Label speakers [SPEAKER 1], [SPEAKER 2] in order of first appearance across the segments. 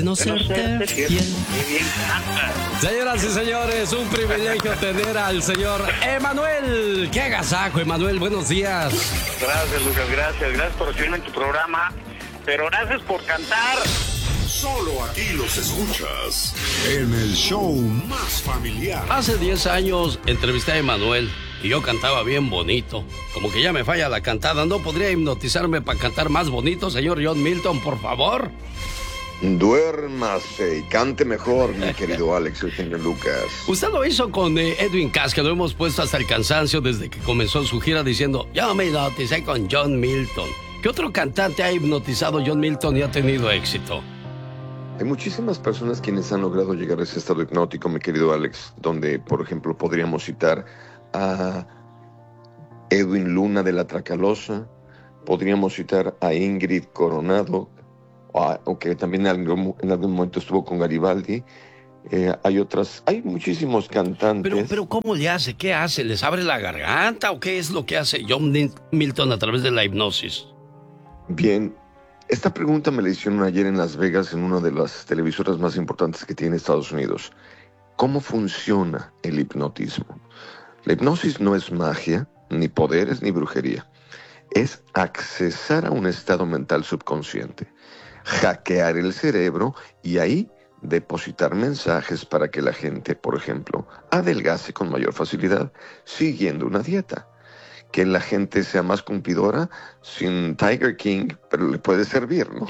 [SPEAKER 1] No serte fiel.
[SPEAKER 2] Señoras y señores, un privilegio tener al señor Emanuel. ¡Qué agasajo, Emanuel! Buenos días.
[SPEAKER 3] Gracias, Lucas, gracias por recibirme en tu programa, pero gracias por cantar.
[SPEAKER 4] Solo aquí los escuchas en el show más familiar.
[SPEAKER 2] Hace 10 años entrevisté a Emanuel y yo cantaba bien bonito. Como que ya me falla la cantada. ¿No podría hipnotizarme para cantar más bonito, señor John Milton, por favor?
[SPEAKER 5] Duérmase y cante mejor, mi querido Alex, el genio Lucas.
[SPEAKER 2] Usted lo hizo con Edwin Cass, que lo hemos puesto hasta el cansancio desde que comenzó su gira diciendo, yo me hipnoticé con John Milton. ¿Qué otro cantante ha hipnotizado John Milton y ha tenido éxito?
[SPEAKER 5] Hay muchísimas personas quienes han logrado llegar a ese estado hipnótico, mi querido Alex, donde, por ejemplo, podríamos citar a Edwin Luna de la Tracalosa, podríamos citar a Ingrid Coronado, o que también en algún momento estuvo con Garibaldi. Hay muchísimos cantantes.
[SPEAKER 2] Pero ¿cómo le hace? ¿Qué hace? ¿Les abre la garganta o qué es lo que hace John Milton a través de la hipnosis?
[SPEAKER 5] Bien, esta pregunta me la hicieron ayer en Las Vegas en una de las televisoras más importantes que tiene Estados Unidos. ¿Cómo funciona el hipnotismo? La hipnosis no es magia, ni poderes, ni brujería. Es accesar a un estado mental subconsciente, hackear el cerebro y ahí depositar mensajes para que la gente, por ejemplo, adelgace con mayor facilidad siguiendo una dieta. Que la gente sea más cumplidora sin Tiger King, pero le puede servir, ¿no?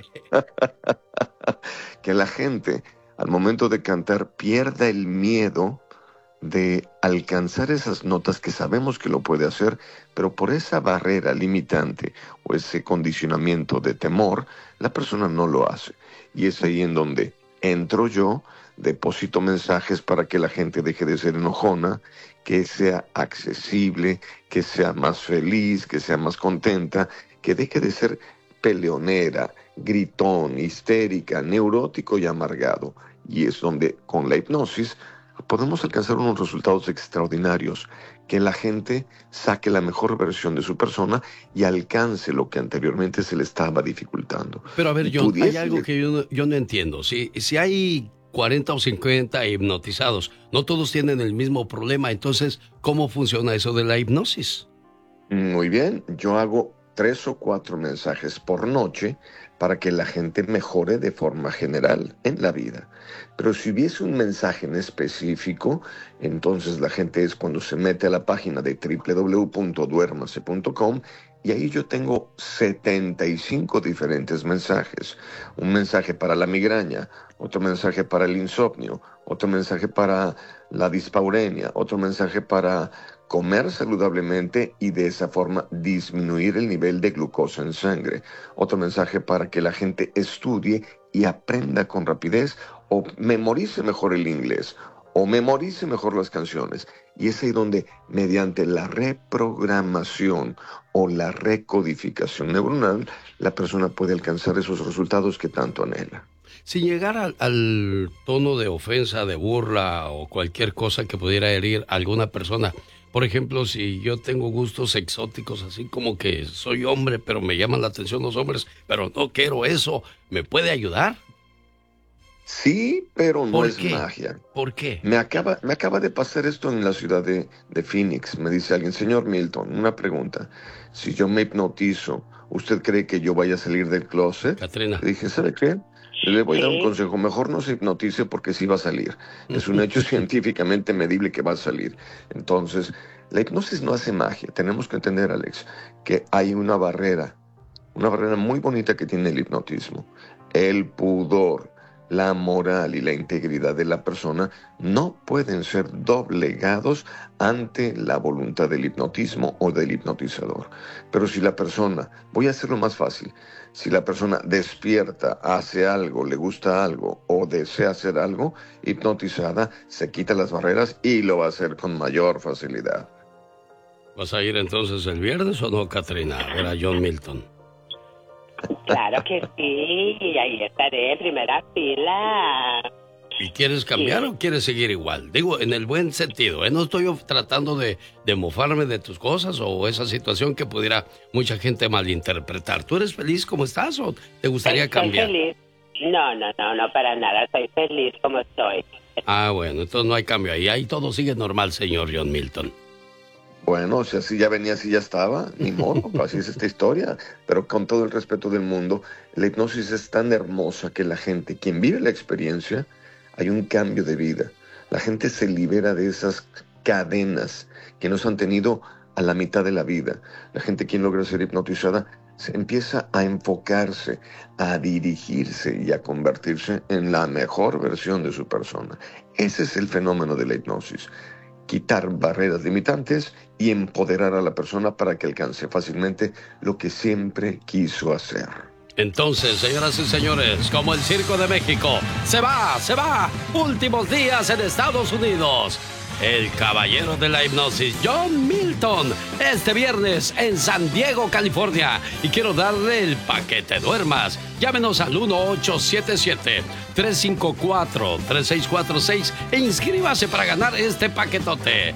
[SPEAKER 5] Que la gente, al momento de cantar, pierda el miedo de alcanzar esas notas que sabemos que lo puede hacer, pero por esa barrera limitante o ese condicionamiento de temor, la persona no lo hace. Y es ahí en donde entro yo, deposito mensajes para que la gente deje de ser enojona, que sea accesible, que sea más feliz, que sea más contenta, que deje de ser peleonera, gritón, histérica, neurótico y amargado. Y es donde, con la hipnosis, podemos alcanzar unos resultados extraordinarios, que la gente saque la mejor versión de su persona y alcance lo que anteriormente se le estaba dificultando.
[SPEAKER 2] Pero a ver, John, hay algo que yo no entiendo. Si hay 40 o 50 hipnotizados, no todos tienen el mismo problema, entonces, ¿cómo funciona eso de la hipnosis?
[SPEAKER 5] Muy bien, yo hago 3 o 4 mensajes por noche para que la gente mejore de forma general en la vida. Pero si hubiese un mensaje en específico, entonces la gente es cuando se mete a la página de www.duermase.com y ahí yo tengo 75 diferentes mensajes. Un mensaje para la migraña, otro mensaje para el insomnio, otro mensaje para la dispaurenia, otro mensaje para comer saludablemente y de esa forma disminuir el nivel de glucosa en sangre. Otro mensaje para que la gente estudie y aprenda con rapidez o memorice mejor el inglés o memorice mejor las canciones. Y es ahí donde, mediante la reprogramación o la recodificación neuronal, la persona puede alcanzar esos resultados que tanto anhela.
[SPEAKER 2] Sin llegar al tono de ofensa, de burla o cualquier cosa que pudiera herir a alguna persona. Por ejemplo, si yo tengo gustos exóticos, así como que soy hombre, pero me llaman la atención los hombres, pero no quiero eso, ¿me puede ayudar?
[SPEAKER 5] Sí, pero no es magia.
[SPEAKER 2] ¿Por qué?
[SPEAKER 5] Me acaba de pasar esto en la ciudad de Phoenix. Me dice alguien, señor Milton, una pregunta. Si yo me hipnotizo, ¿usted cree que yo vaya a salir del closet?
[SPEAKER 2] Catrina.
[SPEAKER 5] Le dije, ¿sabe qué? Le voy a dar un consejo. Mejor no se hipnotice porque sí va a salir. Es un hecho científicamente medible que va a salir. Entonces, la hipnosis no hace magia. Tenemos que entender, Alex, que hay una barrera muy bonita que tiene el hipnotismo. El pudor, la moral y la integridad de la persona no pueden ser doblegados ante la voluntad del hipnotismo o del hipnotizador. Pero si la persona, voy a hacerlo más fácil, si la persona despierta, hace algo, le gusta algo o desea hacer algo, hipnotizada, se quita las barreras y lo va a hacer con mayor facilidad.
[SPEAKER 2] ¿Vas a ir entonces el viernes o no, Catrina, a ver a John Milton?
[SPEAKER 6] Claro que sí, ahí estaré en primera fila.
[SPEAKER 2] ¿Y quieres cambiar o quieres seguir igual? Digo, en el buen sentido, ¿eh? No estoy tratando de mofarme de tus cosas o esa situación que pudiera mucha gente malinterpretar. ¿Tú eres feliz como estás o te gustaría cambiar?
[SPEAKER 6] No, para nada. Estoy feliz como estoy.
[SPEAKER 2] Ah, bueno, entonces no hay cambio ahí. Ahí todo sigue normal, señor John Milton.
[SPEAKER 5] Bueno, si así ya venía, así ya estaba, ni modo, así es esta historia. Pero con todo el respeto del mundo, la hipnosis es tan hermosa que la gente, quien vive la experiencia, hay un cambio de vida. La gente se libera de esas cadenas que nos han tenido a la mitad de la vida. La gente, quien logra ser hipnotizada, se empieza a enfocarse, a dirigirse y a convertirse en la mejor versión de su persona. Ese es el fenómeno de la hipnosis. Quitar barreras limitantes y empoderar a la persona para que alcance fácilmente lo que siempre quiso hacer.
[SPEAKER 2] Entonces, señoras y señores, como el Circo de México, se va, últimos días en Estados Unidos. El caballero de la hipnosis, John Milton, este viernes en San Diego, California. Y quiero darle el paquete duermas. Llámenos al 1877-354-3646 e inscríbase para ganar este paquetote.